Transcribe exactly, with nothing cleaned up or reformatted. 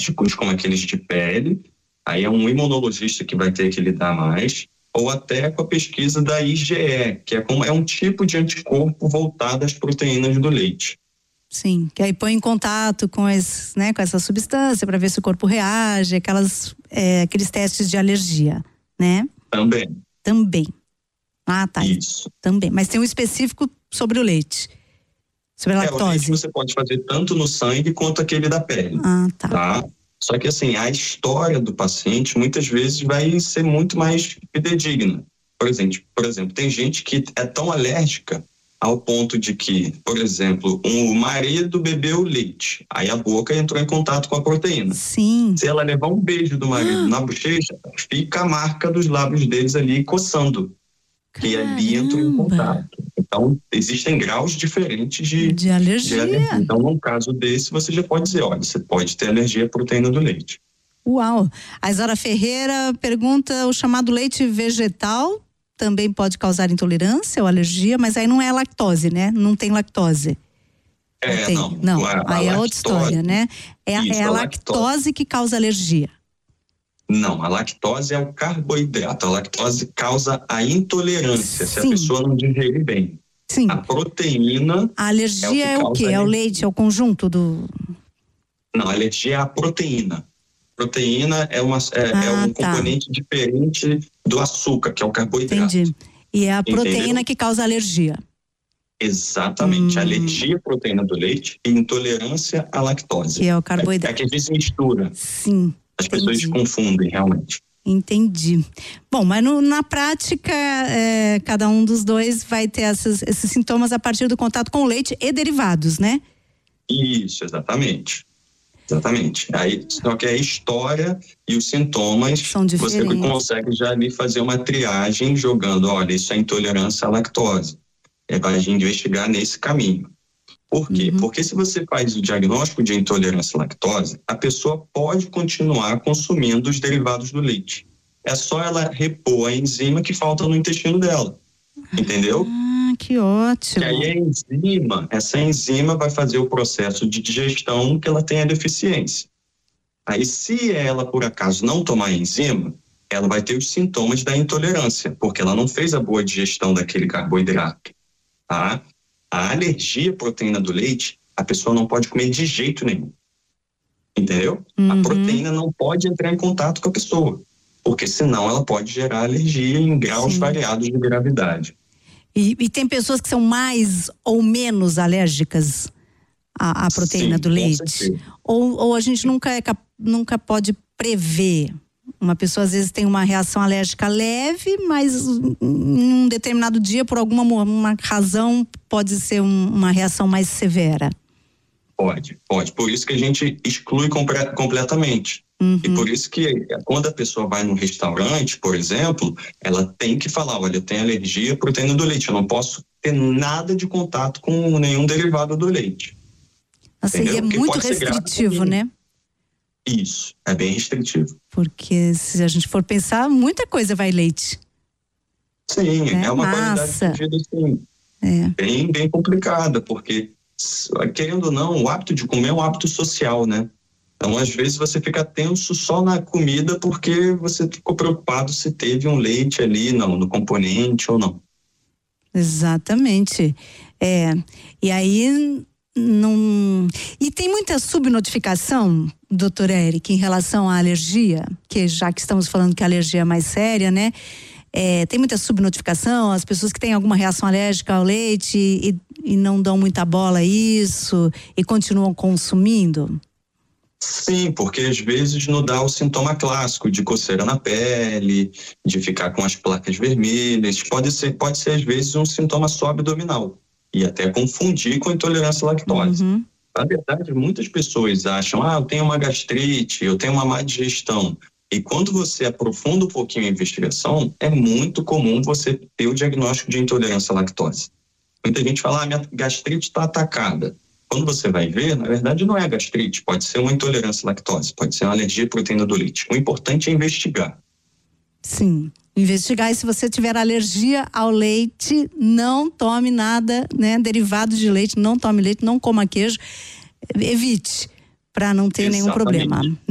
alérgicos, como aqueles de pele, aí é um imunologista que vai ter que lidar mais, ou até com a pesquisa da I G E, que é, como, é um tipo de anticorpo voltado às proteínas do leite. Sim, que aí põe em contato com, esse, né, com essa substância para ver se o corpo reage, aquelas, é, aqueles testes de alergia, né? Também. Também. Ah, tá. Isso. Também. Mas tem um específico sobre o leite. Sobre a lactose. É, o leite você pode fazer tanto no sangue quanto aquele da pele. Ah, tá. Tá? Só que assim, a história do paciente muitas vezes vai ser muito mais fidedigna. Por exemplo, por exemplo, tem gente que é tão alérgica ao ponto de que, por exemplo, um marido bebeu leite, aí a boca entrou em contato com a proteína. Sim. Se ela levar um beijo do marido ah. na bochecha, fica a marca dos lábios deles ali coçando. Que ali entrou em contato. Então, existem graus diferentes de, de, alergia. de alergia. Então, num caso desse, você já pode dizer, olha, você pode ter alergia à proteína do leite. Uau! A Isara Ferreira pergunta, o chamado leite vegetal também pode causar intolerância ou alergia, mas aí não é lactose, né? Não tem lactose. É, tem. não. Não, a, a aí lactose, é outra história, né? É, isso, é a, a lactose. lactose que causa alergia. Não, a lactose é o carboidrato. A lactose causa a intolerância, Sim. se a pessoa não digerir bem. Sim. A proteína. A alergia é o, que é o quê? É o leite, é o conjunto do. Não, a alergia é a proteína. Proteína é, uma, é, ah, é um tá. componente diferente do açúcar, que é o carboidrato. Entendi. E é a Entendeu? proteína que causa alergia. Exatamente. Hum. Alergia à proteína do leite e intolerância à lactose. Que é o carboidrato. É, é que a gente mistura. Sim. As Entendi. pessoas confundem, realmente. Entendi. Bom, mas no, na prática, é, cada um dos dois vai ter essas, esses sintomas a partir do contato com o leite e derivados, né? Isso, exatamente. Exatamente. Aí, só que a história e os sintomas, são diferentes. Você consegue já ali fazer uma triagem jogando, olha, isso é intolerância à lactose. É para a gente investigar nesse caminho. Por quê? Uhum. Porque se você faz o diagnóstico de intolerância à lactose, a pessoa pode continuar consumindo os derivados do leite. É só ela repor a enzima que falta no intestino dela. Entendeu? Ah, que ótimo. E aí a enzima, essa enzima vai fazer o processo de digestão que ela tem a deficiência. Aí se ela, por acaso, não tomar a enzima, ela vai ter os sintomas da intolerância, porque ela não fez a boa digestão daquele carboidrato. Tá? A alergia à proteína do leite, a pessoa não pode comer de jeito nenhum. Entendeu? Uhum. A proteína não pode entrar em contato com a pessoa, porque senão ela pode gerar alergia em graus Sim. variados de gravidade. E, e tem pessoas que são mais ou menos alérgicas à, à proteína Sim, do leite? Ou, ou a gente nunca, é, nunca pode prever? Uma pessoa às vezes tem uma reação alérgica leve, mas em um determinado dia, por alguma uma razão, pode ser um, uma reação mais severa. Pode, pode. Por isso que a gente exclui compre- completamente. Uhum. E por isso que quando a pessoa vai num restaurante, por exemplo, ela tem que falar, olha, eu tenho alergia à proteína do leite, eu não posso ter nada de contato com nenhum derivado do leite. Nossa, e é muito restritivo, né? Isso, é bem restritivo. Porque se a gente for pensar, muita coisa vai leite. Sim, é, é uma massa. qualidade de vida assim, é. bem, bem complicada, porque querendo ou não, o hábito de comer é um hábito social, né? Então, às vezes, você fica tenso só na comida porque você ficou preocupado se teve um leite ali no, no componente ou não. Exatamente. É, e aí, não... E tem muita subnotificação, doutor Eric, em relação à alergia, que já que estamos falando que a alergia é mais séria, né? É, tem muita subnotificação, as pessoas que têm alguma reação alérgica ao leite e, e não dão muita bola a isso e continuam consumindo? Sim, porque às vezes não dá o sintoma clássico de coceira na pele, de ficar com as placas vermelhas. Pode ser, pode ser às vezes um sintoma só abdominal e até confundir com intolerância à lactose. Uhum. Na verdade, muitas pessoas acham, ah, eu tenho uma gastrite, eu tenho uma má digestão. E quando você aprofunda um pouquinho a investigação, é muito comum você ter o diagnóstico de intolerância à lactose. Muita gente fala, ah, minha gastrite está atacada. Quando você vai ver, na verdade não é gastrite, pode ser uma intolerância à lactose, pode ser uma alergia à proteína do leite. O importante é investigar. Sim, investigar, e se você tiver alergia ao leite, não tome nada, né, derivado de leite, não tome leite, não coma queijo, evite, para não ter Exatamente. nenhum problema.